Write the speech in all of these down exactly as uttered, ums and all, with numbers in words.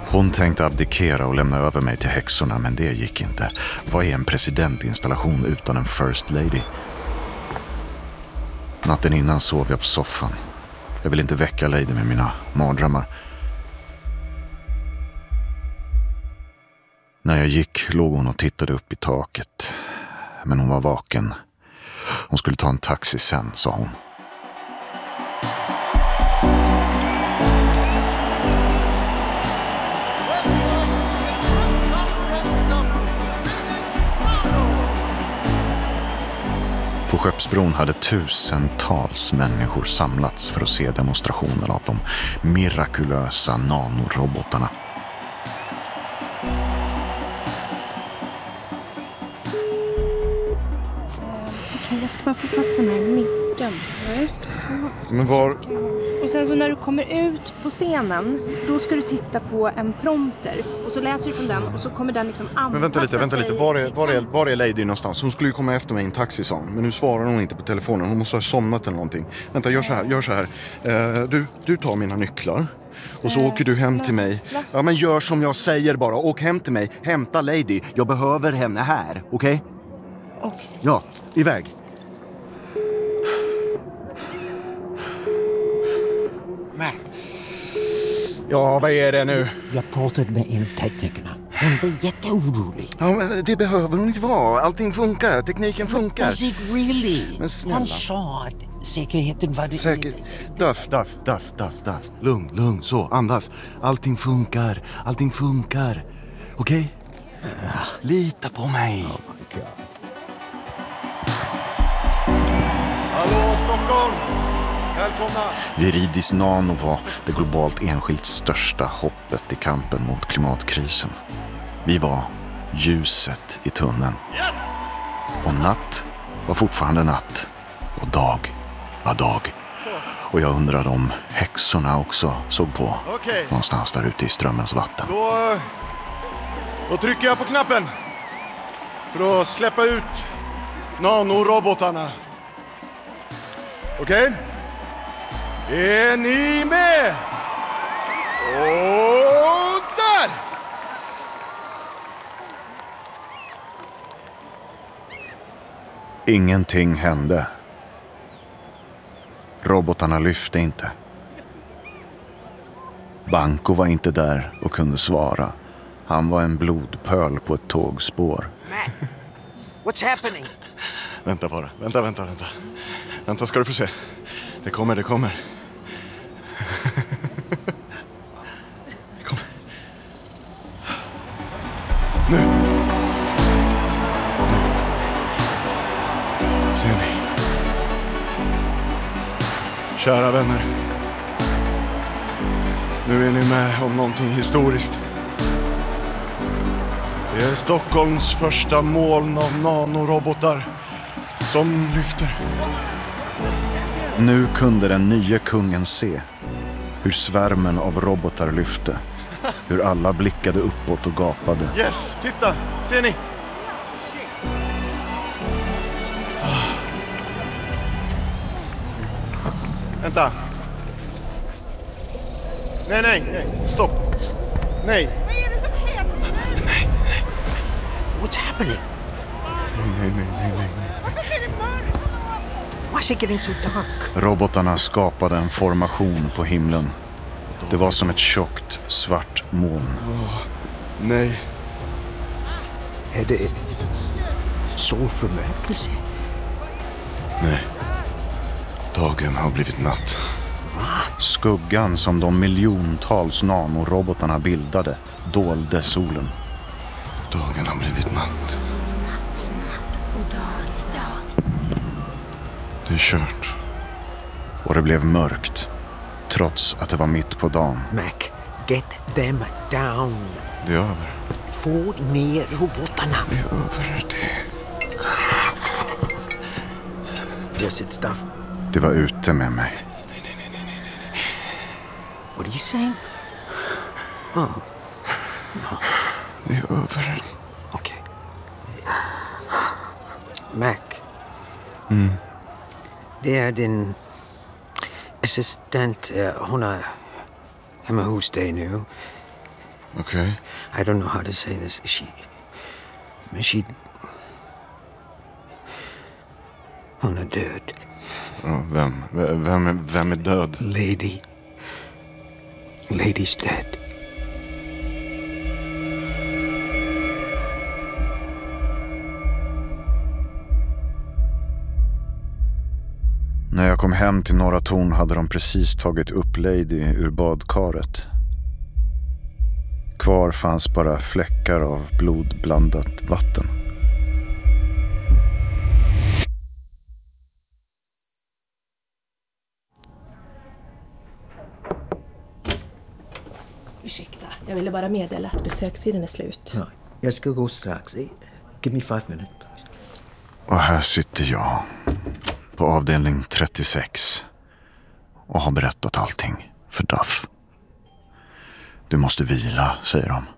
Hon tänkte abdikera och lämna över mig till häxorna, men det gick inte. Vad är en presidentinstallation utan en first lady? Natten innan sov jag på soffan. Jag vill inte väcka Lady med mina mardrömmar. När jag gick låg hon och tittade upp i taket. Men hon var vaken. Hon skulle ta en taxi sen, sa hon. På Skeppsbron hade tusentals människor samlats för att se demonstrationer av de mirakulösa nanorobotarna. Okej, jag ska bara få fast den här myggan. Så. Men var... Och sen så när du kommer ut på scenen, då ska du titta på en prompter. Och så läser du från den och så kommer den liksom anpassa sig. Men vänta lite, vänta lite. Var är, var, är, var är Lady någonstans? Hon skulle ju komma efter mig i en taxi, sa hon. Men nu svarar hon inte på telefonen. Hon måste ha somnat eller någonting. Vänta, gör så här, gör så här. Uh, du, du tar mina nycklar. Och så uh, åker du hem till mig. Va? Ja, men gör som jag säger bara. Åk hem till mig. Hämta Lady. Jag behöver henne här, okej? Okay? Okay. Ja, iväg. Mac. Ja, vad är det nu? Jag pratade med elteknikerna. Hon var jätteorolig. Ja, men det behöver hon inte vara. Allting funkar. Tekniken funkar. Does it really? Men snälla. Hon sa att säkerheten var det... Säker... Duff, duff, duff, duff, duff. Lugn, lugn. Så, andas. Allting funkar. Allting funkar. Okej? Okay? Uh. Lita på mig. Oh my God. Hallå, Stockholm! Välkomna! Viridis Nano var det globalt enskilt största hoppet i kampen mot klimatkrisen. Vi var ljuset i tunneln. Yes! Och natt var fortfarande natt. Och dag var dag. Så. Och jag undrade om häxorna också såg på. Okay. Någonstans där ute i strömmens vatten. Då, då trycker jag på knappen. För att släppa ut nanorobotarna. Okej? Okay? Är ni med? Och där! Ingenting hände. Robotarna lyfte inte. Banco var inte där och kunde svara. Han var en blodpöl på ett tågspår. Matt, what's happening? Vänta bara, vänta, vänta, vänta. Vänta ska du få se. Det kommer, det kommer. Det kommer. Nu. Nu. Ser ni? Kära vänner. Nu är ni med om någonting historiskt. Det är Stockholms första moln av nanorobotar som lyfter. Nu kunde den nya kungen se hur svärmen av robotar lyfte. Hur alla blickade uppåt och gapade. Yes, titta! Ser ni? Ah. Vänta. Nej, nej, nej. Stopp. Nej. Vad är det som händer? Nej, nej. What's happening? Nej, nej, nej, nej, nej. Varför blir det mörkt? Why is it getting so dark? Robotarna skapade en formation på himlen. Det var som ett tjockt svart moln. Oh, nej. Är det solförmörkelse? Nej. Dagen har blivit natt. Skuggan som de miljontals nanorobotarna bildade dolde solen. Dagen har blivit natt. Det är kört. Och det blev mörkt. Trots att det var mitt på dagen. Mac, get them down. Det är över. Få ner robotarna. Det är över det. Yes, it's stuff. Det var ute med mig. Nej, nej, nej, nej, nej. What are you saying? Oh. No. Det är över. Okej. Okay. Mac. Mm. Det är din assistent. Hon är hemma hos dig nu. Okay. I don't know how to say this. She... She... Hon är död. Vem? Vem är, vem är död? Lady. Lady's dead. När jag kom hem till Norra Torn hade de precis tagit upp Lady ur badkaret. Kvar fanns bara fläckar av blodblandat vatten. Ursäkta, jag ville bara meddela att besökstiden är slut. Ja, jag ska gå strax. Give me five minutes, please. Och här sitter jag på avdelning trettiosex och har berättat allting för Duff. Du måste vila, säger de.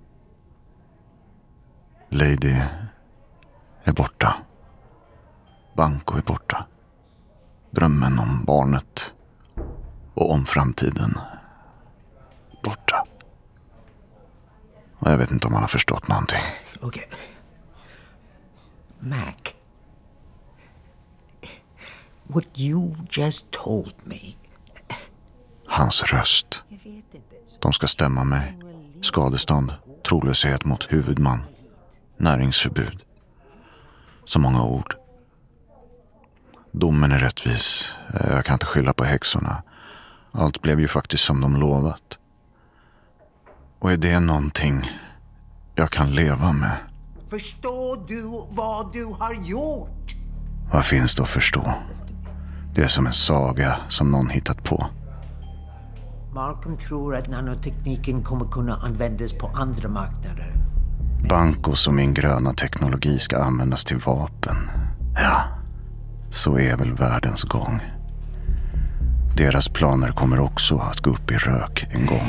Lady är borta. Banco är borta. Drömmen om barnet och om framtiden borta. Och jag vet inte om han har förstått någonting. Okej. Okay. Mac. What you just told me. Hans röst. De ska stämma mig. Skadestånd, trolöshet mot huvudman, näringsförbud. Så många ord. Domen är rättvis. Jag kan inte skylla på häxorna. Allt blev ju faktiskt som de lovat. Och är det någonting jag kan leva med? Förstår du vad du har gjort? Vad finns det att förstå? Det är som en saga som någon hittat på. Malcolm tror att nanotekniken kommer kunna användas på andra marknader. Bancos och min gröna teknologi ska användas till vapen. Ja, så är väl världens gång. Deras planer kommer också att gå upp i rök en gång.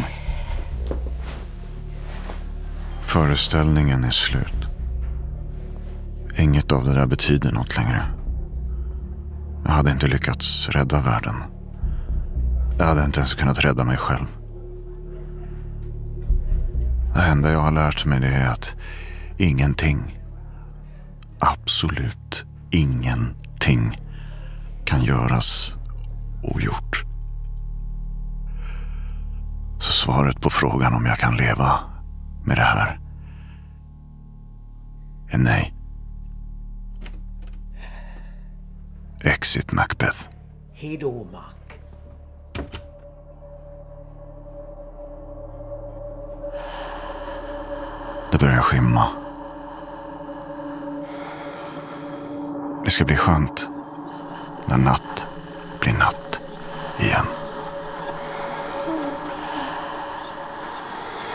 Föreställningen är slut. Inget av det där betyder något längre. Jag hade inte lyckats rädda världen. Jag hade inte ens kunnat rädda mig själv. Det enda jag har lärt mig det är att ingenting, absolut ingenting kan göras ogjort. Så svaret på frågan om jag kan leva med det här är nej. Exit Macbeth. Hej då, Mac. Det börjar skymma. Det ska bli skönt när natt blir natt.